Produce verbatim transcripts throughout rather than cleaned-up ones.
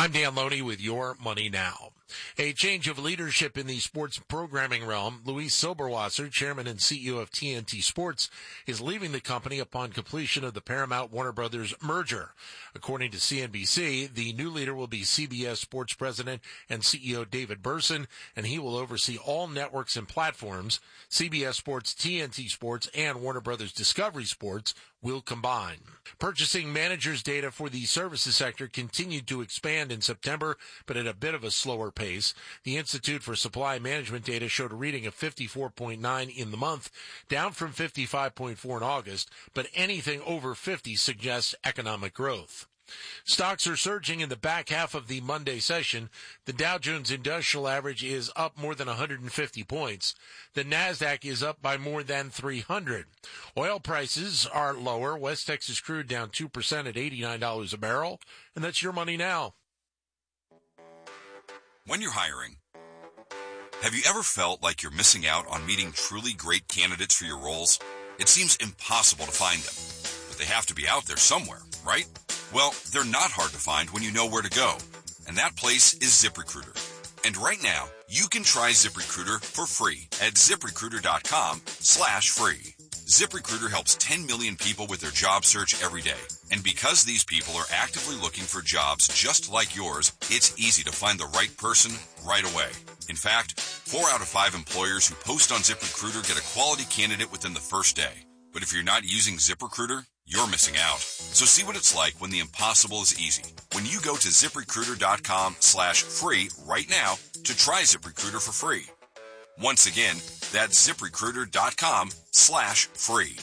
I'm Dan Loney with Your Money Now. A change of leadership in the sports programming realm. Luis Silberwasser, chairman and C E O of T N T Sports, is leaving the company upon completion of the Paramount-Warner Brothers merger. According to C N B C, the new leader will be C B S Sports president and C E O David Berson, and he will oversee all networks and platforms. C B S Sports, T N T Sports, and Warner Brothers Discovery Sports will combine. Purchasing managers' data for the services sector continued to expand in September, but at a bit of a slower pace. The Institute for Supply Management data showed a reading of fifty-four point nine in the month, down from fifty-five point four in August, but anything over fifty suggests economic growth. Stocks are surging in the back half of the Monday session. The Dow Jones Industrial Average is up more than one hundred fifty points. The Nasdaq is up by more than three hundred. Oil prices are lower. West Texas crude down two percent at eighty-nine dollars a barrel. And that's Your Money Now. When you're hiring, have you ever felt like you're missing out on meeting truly great candidates for your roles? It seems impossible to find them, but they have to be out there somewhere, right? Well, they're not hard to find when you know where to go, and that place is ZipRecruiter. And right now, you can try ZipRecruiter for free at ZipRecruiter.com slash free. ZipRecruiter helps ten million people with their job search every day. And because these people are actively looking for jobs just like yours, it's easy to find the right person right away. In fact, four out of five employers who post on ZipRecruiter get a quality candidate within the first day. But if you're not using ZipRecruiter, you're missing out. So see what it's like when the impossible is easy. When you go to ZipRecruiter.com slash free right now to try ZipRecruiter for free. Once again, that's ZipRecruiter.com slash free.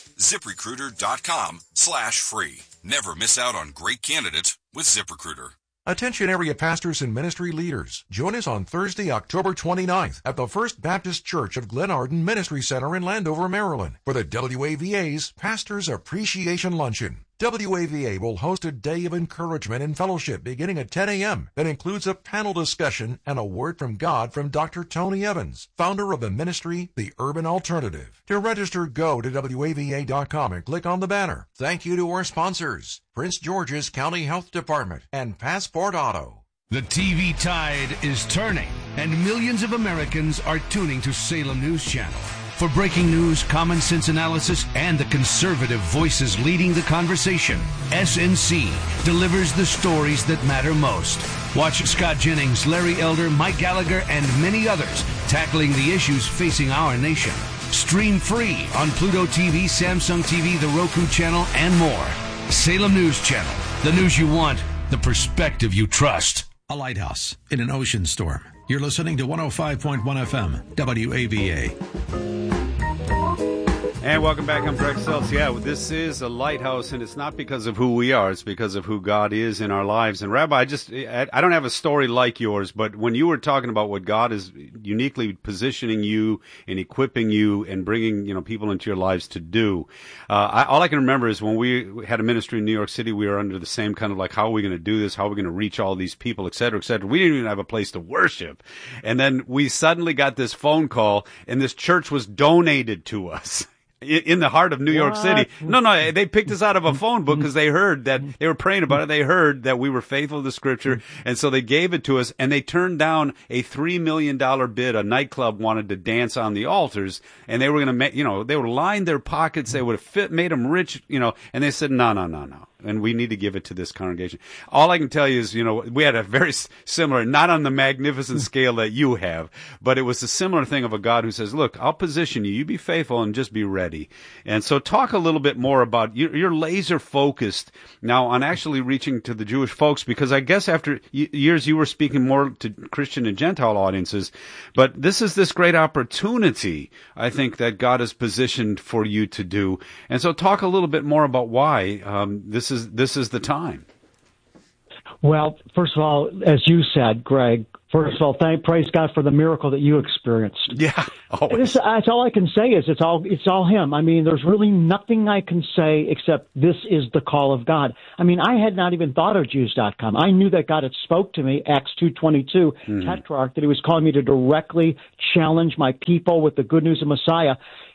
ZipRecruiter.com slash free. Never miss out on great candidates with ZipRecruiter. Attention area pastors and ministry leaders. Join us on Thursday, October twenty-ninth at the First Baptist Church of Glen Arden Ministry Center in Landover, Maryland for the W A V A's Pastors Appreciation Luncheon. W A V A will host a day of encouragement and fellowship beginning at ten a.m. that includes a panel discussion and a word from God from Doctor Tony Evans, founder of the ministry, The Urban Alternative. To register, go to W A V A dot com and click on the banner. Thank you to our sponsors, Prince George's County Health Department and Passport Auto. The T V tide is turning, and millions of Americans are tuning to Salem News Channel. For breaking news, common sense analysis, and the conservative voices leading the conversation, S N C delivers the stories that matter most. Watch Scott Jennings, Larry Elder, Mike Gallagher, and many others tackling the issues facing our nation. Stream free on Pluto T V, Samsung T V, the Roku channel, and more. Salem News Channel. The news you want, the perspective you trust. A lighthouse in an ocean storm. You're listening to one oh five point one F M, W A V A. And welcome back. I'm Greg Seltz. Yeah, this is a lighthouse, and it's not because of who we are. It's because of who God is in our lives. And Rabbi, I just, I don't have a story like yours, but when you were talking about what God is uniquely positioning you and equipping you and bringing, you know, people into your lives to do, uh, I, all I can remember is when we had a ministry in New York City, we were under the same kind of like, how are we going to do this? How are we going to reach all these people, et cetera, et cetera. We didn't even have a place to worship. And then we suddenly got this phone call, and this church was donated to us. In the heart of New York What? City. No, no, they picked us out of a phone book because they heard that, they were praying about it, they heard that we were faithful to Scripture, and so they gave it to us, and they turned down a three million dollars bid. A nightclub wanted to dance on the altars, and they were going to make, you know, they would line their pockets, they would have fit, made them rich, you know, and they said, no, no, no, no. And we need to give it to this congregation. All I can tell you is, you know, we had a very similar, not on the magnificent scale that you have, but it was a similar thing of a God who says, look, I'll position you. You be faithful and just be ready. And so talk a little bit more about, you're, you're laser focused now on actually reaching to the Jewish folks, because I guess after years you were speaking more to Christian and Gentile audiences, but this is this great opportunity, I think, that God has positioned for you to do. And so talk a little bit more about why um, this is this is the time. Well, first of all, as you said, Greg, first of all, thank praise God for the miracle that you experienced. Yeah, always. This, that's all I can say is it's all it's all Him. I mean, there's really nothing I can say except this is the call of God. I mean, I had not even thought of Jews dot com. I knew that God had spoke to me, Acts two twenty-two, mm-hmm. Tetrarch, that He was calling me to directly challenge my people with the good news of Messiah.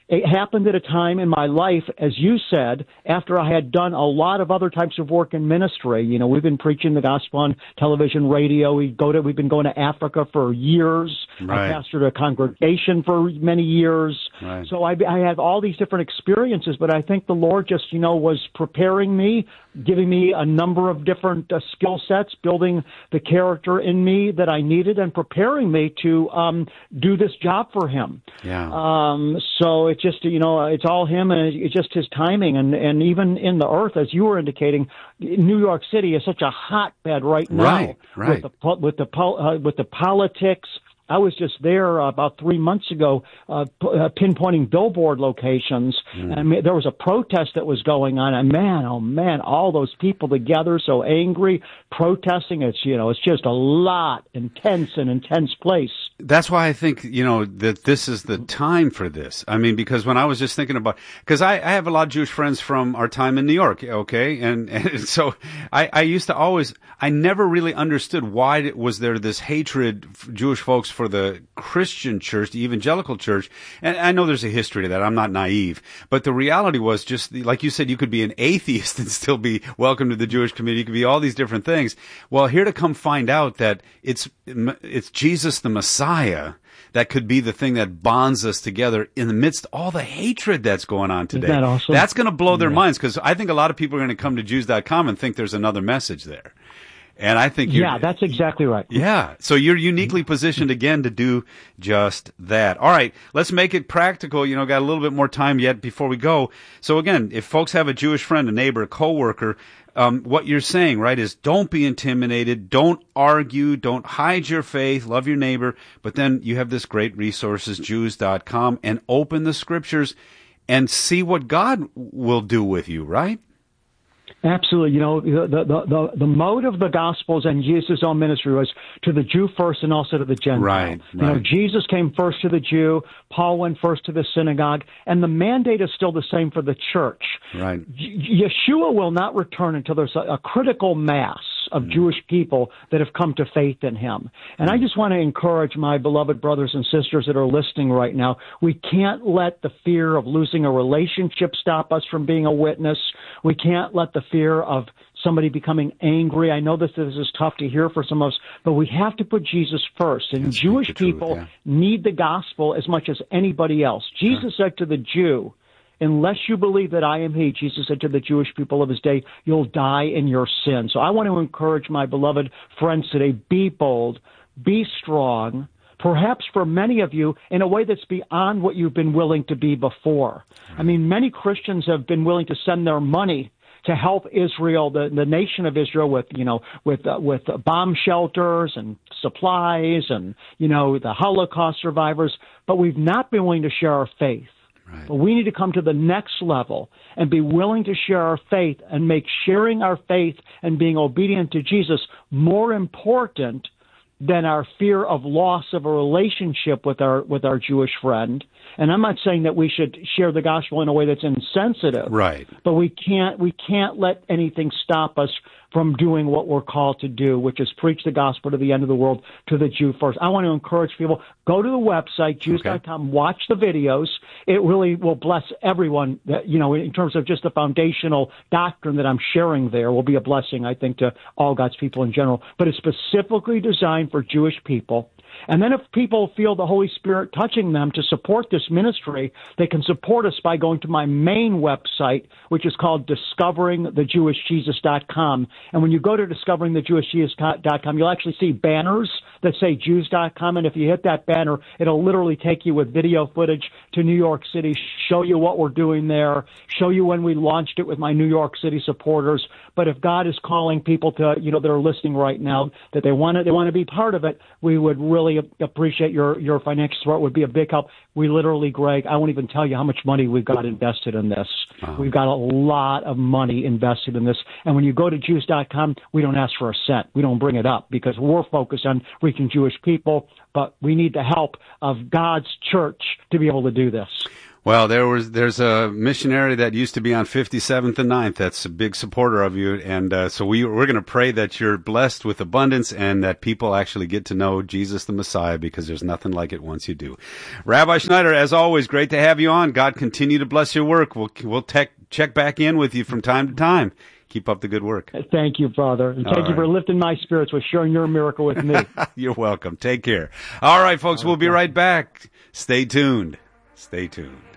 it happened at a time in my life, as you said, after I had done a lot of other types of work in ministry. You know, we've been preaching the gospel on television, radio. We go to, we've been going to Africa for years. Right. I pastored a congregation for many years. Right. So I, I had all these different experiences, but I think the Lord just, you know, was preparing me, giving me a number of different uh, skill sets, building the character in me that I needed, and preparing me to um, do this job for Him. Yeah. Um, so it's just, you know, it's all Him, and it's just His timing. And, and even in the earth, as you were indicating, New York City is such a hotbed right now. Right, right. With the, with the, uh, with the politics. I was just there uh, about three months ago, uh, p- uh, pinpointing billboard locations. Mm. And I mean, there was a protest that was going on, and man, oh man, all those people together, so angry, protesting. It's, you know, it's just a lot, intense, and intense place. That's why I think, you know, that this is the time for this. I mean, because when I was just thinking about, because I, I have a lot of Jewish friends from our time in New York, okay? And, and so I, I used to always, I never really understood why was there this hatred, Jewish folks, for the Christian church, the evangelical church. And I know there's a history to that. I'm not naive. But the reality was just, like you said, you could be an atheist and still be welcome to the Jewish community. You could be all these different things. Well, here to come find out that it's, it's Jesus the Messiah that could be the thing that bonds us together in the midst of all the hatred that's going on today. Isn't that awesome? That's going to blow their Yeah. minds, because I think a lot of people are going to come to Jews dot com and think there's another message there. And I think you're, Yeah, that's exactly right. yeah. So you're uniquely positioned again to do just that. All right. Let's make it practical. You know, got a little bit more time yet before we go. So again, if folks have a Jewish friend, a neighbor, a coworker, um, what you're saying, right, is don't be intimidated. Don't argue. Don't hide your faith. Love your neighbor. But then you have this great resources, Jews dot com, and open the scriptures and see what God will do with you, right? Absolutely. You know, the, the, the, the mode of the Gospels and Jesus' own ministry was to the Jew first and also to the Gentile. Right, You know, right. Jesus came first to the Jew. Paul went first to the synagogue. And the mandate is still the same for the church. Right. Y- Yeshua will not return until there's a, a critical mass of mm. Jewish people that have come to faith in Him. And mm. I just want to encourage my beloved brothers and sisters that are listening right now. We can't let the fear of losing a relationship stop us from being a witness. We can't let the fear of somebody becoming angry. I know this, this is tough to hear for some of us, but we have to put Jesus first. And That's Jewish truth, people yeah. need the gospel as much as anybody else. Jesus yeah. said to the Jew, unless you believe that I am He, Jesus said to the Jewish people of His day, you'll die in your sin. So I want to encourage my beloved friends today, be bold, be strong, perhaps for many of you in a way that's beyond what you've been willing to be before. I mean, many Christians have been willing to send their money to help Israel, the, the nation of Israel, with, you know, with, uh, with uh, bomb shelters and supplies and, you know, the Holocaust survivors, but we've not been willing to share our faith. Right. But we need to come to the next level and be willing to share our faith and make sharing our faith and being obedient to Jesus more important than our fear of loss of a relationship with our with our Jewish friend. And I'm not saying that we should share the gospel in a way that's insensitive. Right. But we can't we can't let anything stop us from doing what we're called to do, which is preach the gospel to the end of the world, to the Jew first. I want to encourage people, go to the website, Jews dot com, okay. watch the videos. It really will bless everyone, that, you know, in terms of just the foundational doctrine that I'm sharing there will be a blessing, I think, to all God's people in general. But it's specifically designed for Jewish people. And then if people feel the Holy Spirit touching them to support this ministry, they can support us by going to my main website, which is called discovering the jewish jesus dot com. And when you go to discovering the jewish jesus dot com, you'll actually see banners that say Jews dot com. And if you hit that banner, it'll literally take you with video footage to New York City, show you what we're doing there, show you when we launched it with my New York City supporters. But if God is calling people to, you know, that are listening right now, that they want to, they want to be part of it, we would really appreciate your, your financial support. Would be a big help. We literally, Greg, I won't even tell you how much money we've got invested in this. Wow. We've got a lot of money invested in this. And when you go to Jews dot com, we don't ask for a cent. We don't bring it up because we're focused on reaching Jewish people, but we need the help of God's church to be able to do this. Well, there was there's a missionary that used to be on fifty-seventh and ninth that's a big supporter of you, and uh, so we we're going to pray that you're blessed with abundance and that people actually get to know Jesus the Messiah, because there's nothing like it once you do. Rabbi Schneider, as always, great to have you on. God continue to bless your work. We'll we'll tech, check back in with you from time to time. Keep up the good work. Thank you, Father. And thank All you for right. lifting my spirits with sharing your miracle with me. You're welcome. Take care. All right, folks, we'll be right back. Stay tuned. Stay tuned.